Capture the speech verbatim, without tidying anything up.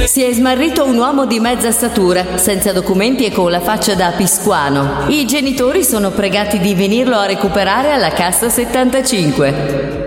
Si è smarrito un uomo di mezza statura, senza documenti e con la faccia da piscuano. I genitori sono pregati di venirlo a recuperare alla cassa settantacinque.